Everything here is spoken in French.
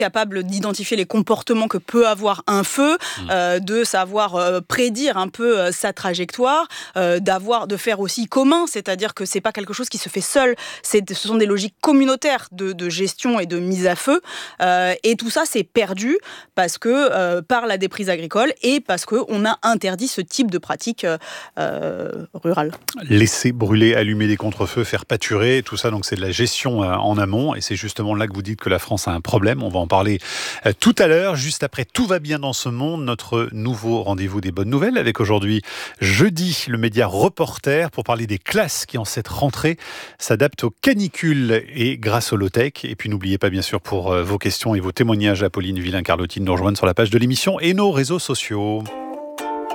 capable d'identifier les comportements que peut avoir un feu, de savoir prédire un peu sa trajectoire, de faire aussi commun, c'est-à-dire que c'est pas quelque chose qui se fait seul, ce sont des logiques communautaires de gestion et de mise à feu, et tout ça c'est perdu parce que par la déprise agricole et parce qu'on a interdit ce type de pratique rurale. Laisser brûler, allumer des contre-feux, faire pâturer, tout ça, donc c'est de la gestion en amont, et c'est justement là que vous dites que la France a un problème. On va en parler tout à l'heure, juste après Tout va bien dans ce monde, notre nouveau rendez-vous des bonnes nouvelles, avec aujourd'hui, jeudi, le média Reporter, pour parler des classes qui, en cette rentrée, s'adaptent aux canicules et grâce au low-tech. Et puis n'oubliez pas, bien sûr, pour vos questions et vos témoignages, Apolline Villain-Carlotti, nous rejoindre sur la page de l'émission et nos réseaux sociaux.